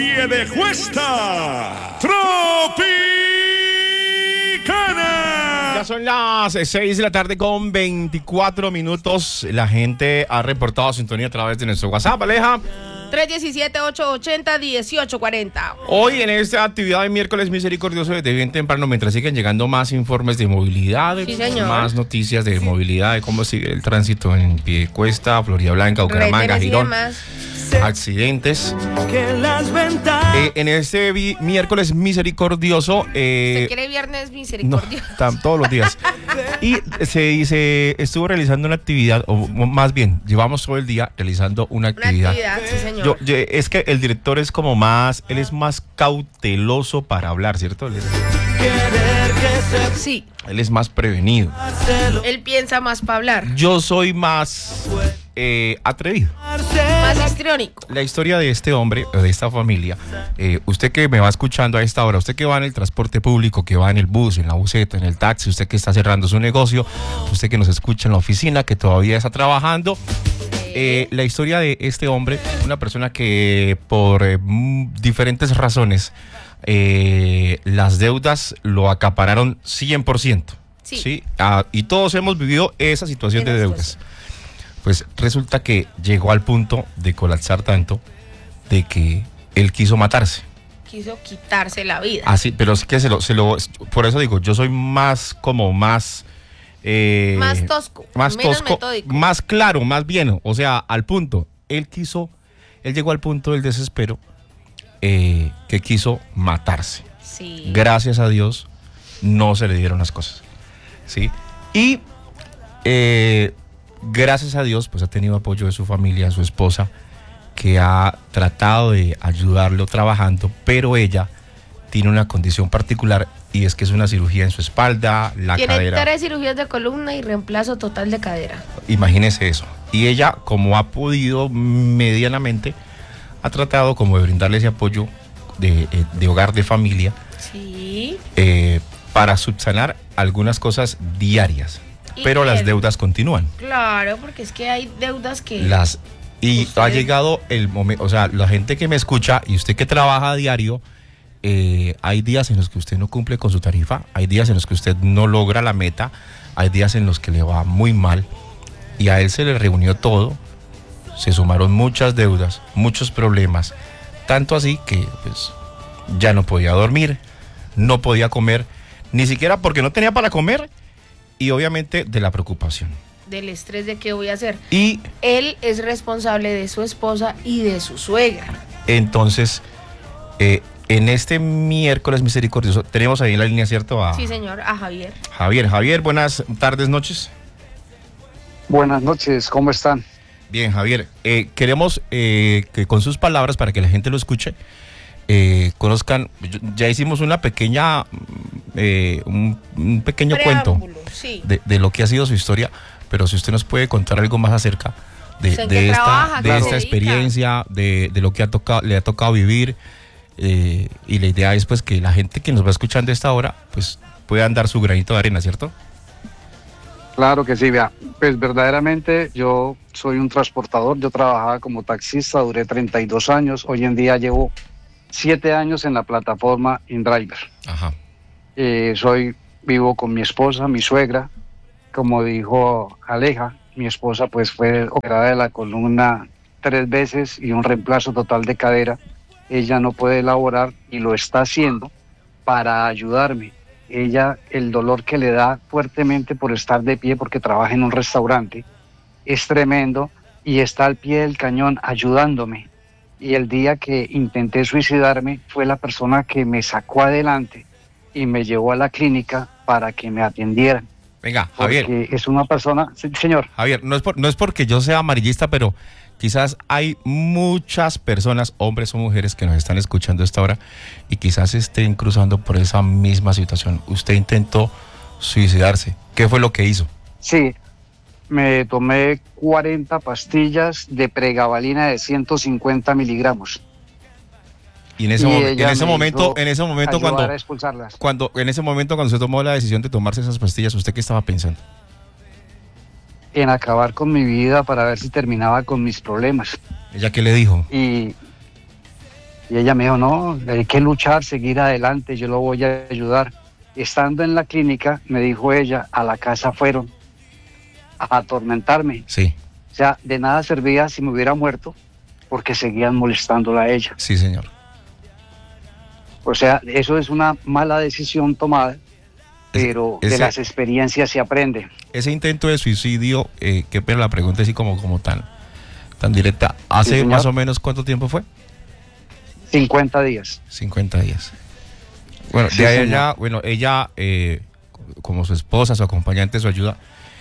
de Cuesta Tropicana. Ya son las 6 de la tarde con 24 minutos. La gente ha reportado sintonía a través de nuestro WhatsApp, Aleja. 317-880-1840. Hoy en esta actividad de miércoles misericordioso desde bien temprano, mientras siguen llegando más informes de movilidad, Sí, señor. más noticias de movilidad, de cómo sigue el tránsito en Piedecuesta, Florida Blanca, Bucaramanga, Retenes y Girón, demás. accidentes. En este miércoles misericordioso, ¿Se quiere viernes no, misericordioso? todos los días. Y se estuvo realizando una actividad, o más bien, llevamos todo el día realizando una actividad. Sí, señor. Es que el director es como más, él es más cauteloso para hablar, ¿cierto? Sí, Él es más prevenido. él piensa más para hablar, Yo soy más atrevido. más histriónico. La historia de este hombre, de esta familia, usted que me va escuchando a esta hora, usted que va en el transporte público, que va en el bus, en la buseta, en el taxi, usted que está cerrando su negocio, usted que nos escucha en la oficina, que todavía está trabajando, la historia de este hombre, una persona que por diferentes razones, las deudas lo acapararon 100%. Sí. Y todos hemos vivido esa situación de deudas. Pues resulta que llegó al punto de colapsar tanto de que él quiso matarse. Quiso quitarse la vida. Así, pero es que por eso digo, yo soy más Más tosco, más menos tosco, metódico. más claro, más bien, o sea, al punto. Él llegó al punto del desespero, que quiso matarse. Sí. Gracias a Dios no se le dieron las cosas, ¿sí? Y gracias a Dios pues ha tenido apoyo de su familia, su esposa, que ha tratado de ayudarlo trabajando, pero ella tiene una condición particular y es que es una cirugía en su espalda, la Tiene cadera. 3 cirugías de columna y reemplazo total de cadera. Imagínese eso. Y ella, como ha podido medianamente, ha tratado como de brindarle ese apoyo de hogar, de familia, Sí. para subsanar algunas cosas diarias. Y Pero las bien. deudas continúan. Claro, porque es que hay deudas que... Y Usted- ha llegado el momento, o sea, la gente que me escucha y usted que trabaja a diario, hay días en los que usted no cumple con su tarifa, hay días en los que usted no logra la meta, hay días en los que le va muy mal y a él se le reunió todo, se sumaron muchas deudas, muchos problemas, tanto así que pues ya no podía dormir, no podía comer, ni siquiera porque no tenía para comer y obviamente de la preocupación. Del estrés de qué voy a hacer. Y Él es responsable de su esposa y de su suegra. entonces, en este miércoles misericordioso, tenemos ahí en la línea, ¿cierto? Sí, señor, a Javier. Javier, buenas tardes, noches. Buenas noches, ¿cómo están? Bien, Javier, queremos que con sus palabras, para que la gente lo escuche, conozcan, ya hicimos una pequeña, un pequeño cuento Preámbulo, sí. de lo que ha sido su historia, pero si usted nos puede contar algo más acerca Pues en qué trabaja, de qué esta se dedica. experiencia, de lo que le ha tocado vivir, y la idea es pues que la gente que nos va escuchando a esta hora pues puedan dar su granito de arena, ¿cierto? Claro que sí, vea, pues verdaderamente yo soy un transportador, yo trabajaba como taxista, duré 32 años, hoy en día llevo 7 años en la plataforma InDriver. Ajá. Vivo con mi esposa, mi suegra, como dijo Aleja, mi esposa pues fue operada de la columna 3 veces y un reemplazo total de cadera. Ella no puede laborar y lo está haciendo para ayudarme. Ella, el dolor que le da fuertemente por estar de pie porque trabaja en un restaurante es tremendo y está al pie del cañón ayudándome. Y el día que intenté suicidarme fue la persona que me sacó adelante y me llevó a la clínica para que me atendieran. Venga, Javier. Porque es una persona, sí, señor. Javier, no es porque yo sea amarillista, pero quizás hay muchas personas, hombres o mujeres, que nos están escuchando a esta hora y quizás estén cruzando por esa misma situación. Usted intentó suicidarse. ¿Qué fue lo que hizo? Sí, me tomé 40 pastillas de pregabalina de 150 miligramos. Y en ese momento ayudar a expulsarlas. en ese momento cuando usted tomó la decisión de tomarse esas pastillas, ¿usted qué estaba pensando? En acabar con mi vida para ver si terminaba con mis problemas. ¿Ella qué le dijo? Y Y ella me dijo, no, hay que luchar, seguir adelante, yo lo voy a ayudar. Estando en la clínica, me dijo ella, a la casa fueron a atormentarme. Sí, O sea, de nada servía si me hubiera muerto, porque seguían molestándola a ella. sí, señor. O sea, eso es una mala decisión tomada, pero de las experiencias se aprende. Ese intento de suicidio, qué pena la pregunta así como tan directa. ¿Hace señor. más o menos cuánto tiempo fue? 50 días. 50 días. Bueno, Sí, de ahí señor. allá, bueno, ella, como su esposa, su acompañante, su ayuda,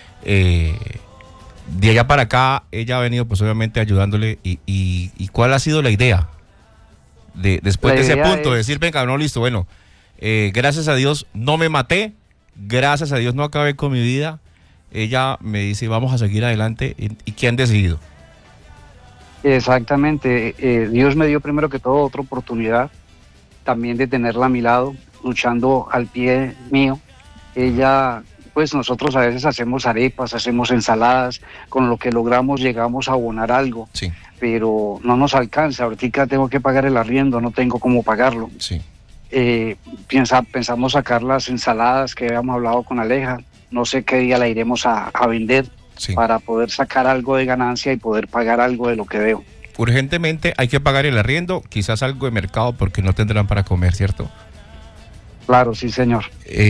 de allá para acá, ella ha venido pues obviamente ayudándole. ¿Y cuál ha sido la idea? Después La de ese idea punto, de es- decir, venga, no, listo, bueno, gracias a Dios no me maté, gracias a Dios no acabé con mi vida. Ella me dice, vamos a seguir adelante. ¿Y qué han decidido? Exactamente. Dios me dio primero que todo otra oportunidad también de tenerla a mi lado, luchando al pie mío. Ella, pues nosotros a veces hacemos arepas, hacemos ensaladas, con lo que logramos llegamos a abonar algo, Sí, pero no nos alcanza. Ahorita tengo que pagar el arriendo, no tengo cómo pagarlo. sí. Pensamos sacar las ensaladas que habíamos hablado con Aleja. No sé qué día la iremos a vender Sí. para poder sacar algo de ganancia y poder pagar algo de lo que debo. Urgentemente hay que pagar el arriendo, quizás algo de mercado porque no tendrán para comer, ¿cierto? Claro, sí, señor.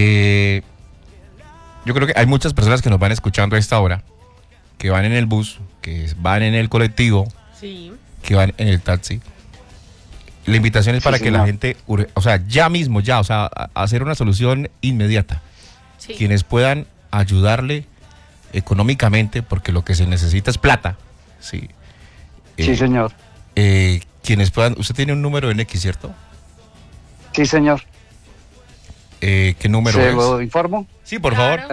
Yo creo que hay muchas personas que nos van escuchando a esta hora, que van en el bus, que van en el colectivo, Sí. que van en el taxi. La invitación es Sí, para que la señor. gente, o sea, ya mismo, ya, o sea, hacer una solución inmediata. Sí. Quienes puedan ayudarle económicamente, porque lo que se necesita es plata, sí. Sí, señor. Quienes puedan, usted tiene un número en X, ¿cierto? Sí, señor. ¿Qué número ¿Se es? lo informo? Sí, por Claro. favor.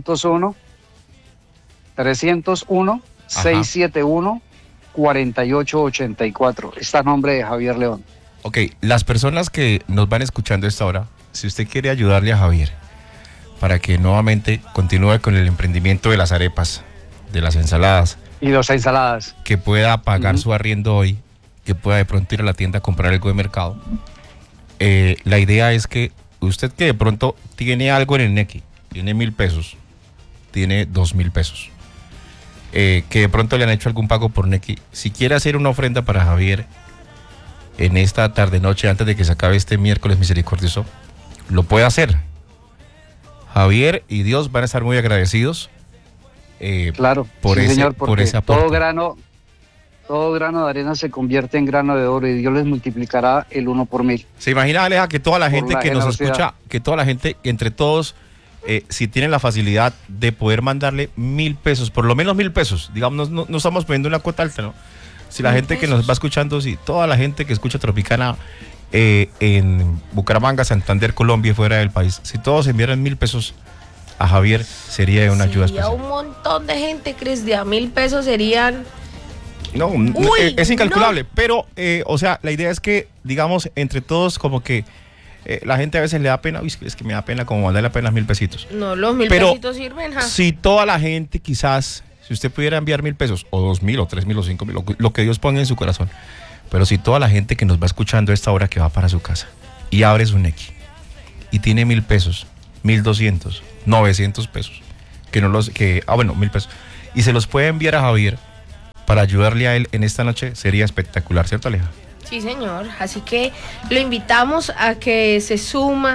301-671-4884. Está a nombre de Javier León. Ok, las personas que nos van escuchando a esta hora, si usted quiere ayudarle a Javier para que nuevamente continúe con el emprendimiento de las arepas, de las ensaladas, Y dos ensaladas. que pueda pagar Ujú. su arriendo hoy, que pueda de pronto ir a la tienda a comprar algo de mercado, la idea es que usted que de pronto tiene algo en el Nequi, tiene 1.000 pesos, tiene 2.000 pesos, que de pronto le han hecho algún pago por Nequi, si quiere hacer una ofrenda para Javier en esta tarde noche antes de que se acabe este miércoles misericordioso, lo puede hacer. Javier y Dios van a estar muy agradecidos Claro. por sí, ese- señor, por porque ese aporte. todo grano de arena se convierte en grano de oro y Dios les multiplicará el 1 por 1000. ¿Se imagina, Aleja, que toda la Por gente la que nos generosidad. escucha, que toda la gente, entre todos, si tienen la facilidad de poder mandarle 1.000 pesos, por lo menos 1.000 pesos, digamos, no estamos poniendo una cuota alta, ¿no? Si la 1.000 gente que pesos. nos va escuchando, si toda la gente que escucha Tropicana en Bucaramanga, Santander, Colombia y fuera del país, si todos enviaran 1.000 pesos a Javier, sería de una ayuda Sería especial. un montón de gente, Cris, de a 1.000 pesos serían... No, Uy, es incalculable, no. pero, o sea, la idea es que, digamos, entre todos, como que la gente a veces le da pena, uy, es que me da pena como mandarle apenas 1.000 pesitos. No, los 1.000 Pero pesitos sirven, ja. Si toda la gente quizás, si usted pudiera enviar 1.000 pesos, o 2.000, o 3.000, o 5.000, lo que Dios ponga en su corazón, pero si toda la gente que nos va escuchando a esta hora que va para su casa y abre su Nequi y tiene 1.000 pesos, 1.200, 900 pesos, bueno, 1.000 pesos, y se los puede enviar a Javier para ayudarle a él en esta noche, sería espectacular, ¿cierto, Aleja? Sí, señor. Así que lo invitamos a que se suma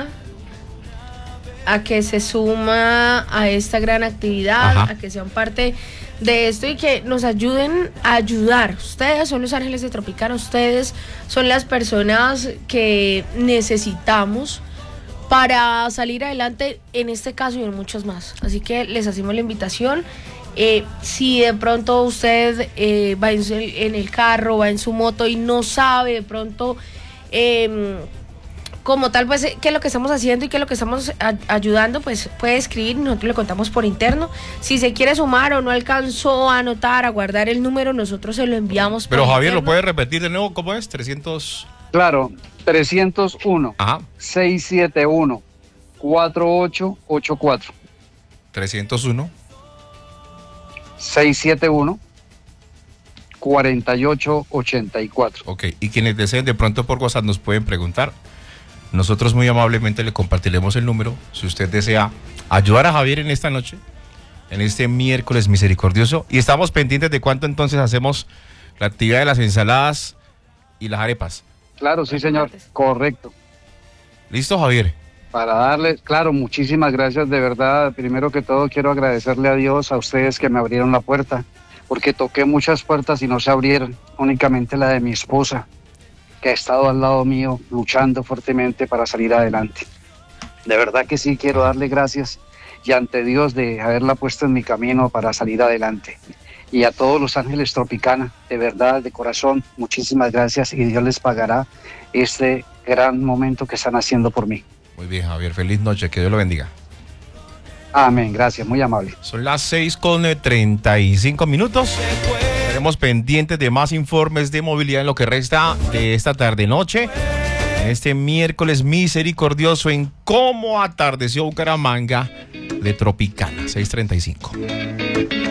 a esta gran actividad, Ajá. a que sean parte de esto y que nos ayuden a ayudar. Ustedes son los ángeles de Tropicana, ustedes son las personas que necesitamos para salir adelante en este caso y en muchos más. Así que les hacemos la invitación. Si de pronto usted va en el carro, va en su moto y no sabe de pronto como tal vez qué es lo que estamos haciendo y qué es lo que estamos ayudando, pues puede escribir, nosotros le contamos por interno. Si se quiere sumar o no alcanzó a anotar, a guardar el número, nosotros se lo enviamos Pero por Javier, ¿lo interno. puede repetir de nuevo? ¿Cómo es? 300... Claro, 301 Ajá, 671 4884 301. 671 4884. Ok, y quienes deseen de pronto por WhatsApp nos pueden preguntar. Nosotros muy amablemente le compartiremos el número. Si usted desea ayudar a Javier en esta noche, en este miércoles misericordioso. Y estamos pendientes de cuánto entonces hacemos la actividad de las ensaladas y las arepas. Claro, sí, señor. Correcto. ¿Listo, Javier? Para darles, claro, muchísimas gracias de verdad. Primero que todo quiero agradecerle a Dios, a ustedes que me abrieron la puerta, porque toqué muchas puertas y no se abrieron, únicamente la de mi esposa, que ha estado al lado mío luchando fuertemente para salir adelante. De verdad que sí quiero darle gracias y ante Dios de haberla puesto en mi camino para salir adelante. Y a todos los ángeles Tropicana, de verdad, de corazón, muchísimas gracias y Dios les pagará este gran momento que están haciendo por mí. Muy bien, Javier. Feliz noche. Que Dios lo bendiga. Amén. Gracias. Muy amable. Son las 6:35. Estaremos pendientes de más informes de movilidad en lo que resta de esta tarde-noche. En este miércoles misericordioso en cómo atardeció Bucaramanga de Tropicana. 6:35.